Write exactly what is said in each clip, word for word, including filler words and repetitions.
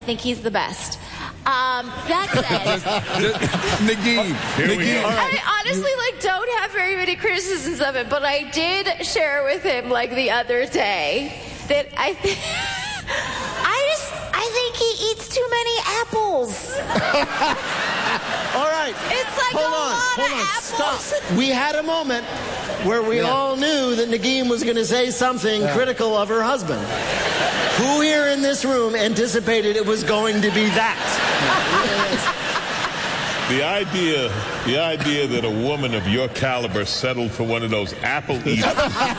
I think he's the best. Um, that said, Nagin, Nagin. I honestly like don't have very many criticisms of it, but I did share with him like the other day that I think I just I think he eats too many apples. All right. It's like hold a on, lot hold of on, apples. stop. We had a moment where we Yeah. all knew that Nagin was going to say something Yeah. critical of her husband. Who here in this room anticipated it was going to be that? The idea, the idea that a woman of your caliber settled for one of those apple eaters.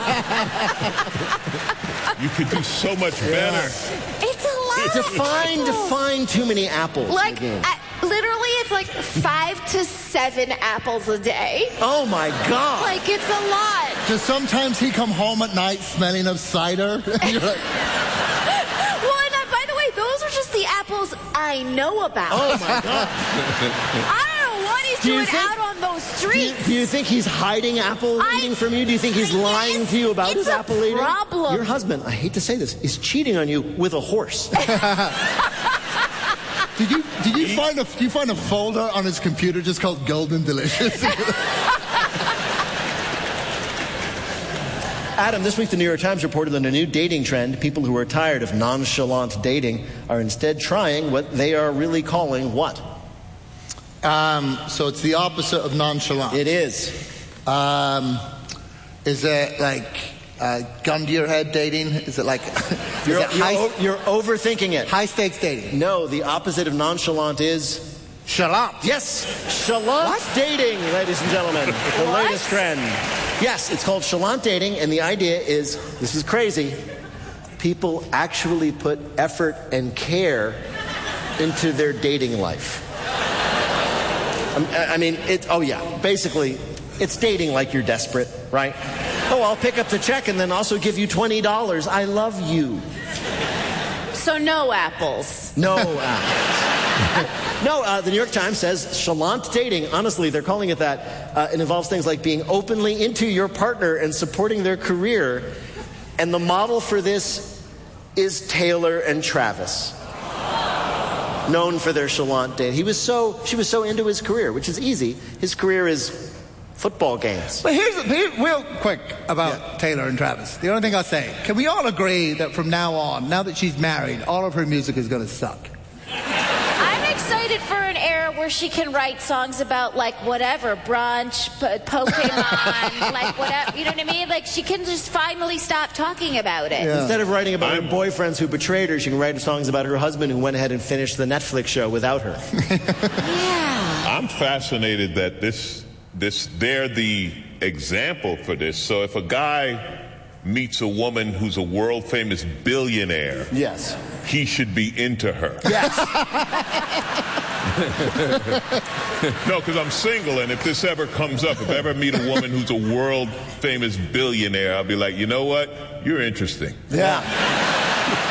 You could do so much better. It's a lot. Define, of apples. define too many apples. Like Nagin. I, literally, it's like five to seven apples a day. Oh my God. Like it's a lot. Does sometimes he come home at night smelling of cider? You're like, Well, and uh, by the way, those are just the apples I know about. Oh my God. I don't know what he's Do you doing think- out on those Do you, streets. do you think he's hiding apple I- eating from you? Do you think he's lying Yes, to you about it's his a apple eating? problem. Your husband, I hate to say this, is cheating on you with a horse. did you did you find a did you find a folder on his computer just called Golden Delicious? Adam, this week the New York Times reported on a new dating trend. People who are tired of nonchalant dating are instead trying what they are really calling what? um, so it's the opposite of nonchalant. It is. Um, is it like uh, gun to your head dating? Is it like is You're, it you're, high, o- you're overthinking it. high stakes dating? No, the opposite of nonchalant is... Chalant. Yes, chalant dating, ladies and gentlemen. The What? latest trend. Yes, it's called chalant dating, and the idea is, this is crazy, people actually put effort and care into their dating life. Um, I I mean, it, oh yeah, basically, it's dating like you're desperate, right? Oh, I'll pick up the check and then also give you twenty dollars. I love you. So no apples. No apples. No, uh, the New York Times says chalant dating, honestly, they're calling it that. Uh, it involves things like being openly into your partner and supporting their career. And the model for this is Taylor and Travis, known for their chalant date. He was so, she was so into his career, which is easy. His career is football games. But here's here, real quick about Yeah. Taylor and Travis. The only thing I'll say, can we all agree that from now on, now that she's married, all of her music is going to suck? I'm excited for an era where she can write songs about like whatever, brunch, p- Pokemon, like whatever, you know what I mean? Like she can just finally stop talking about it. Yeah. Instead of writing about I'm- her boyfriends who betrayed her, she can write songs about her husband who went ahead and finished the Netflix show without her. Yeah. I'm fascinated that this, this, they're the example for this. So if a guy meets a woman who's a world famous billionaire, Yes. he should be into her. Yes. No, because I'm single, and if this ever comes up, if I ever meet a woman who's a world famous billionaire, I'll be like, you know what? You're interesting. Yeah.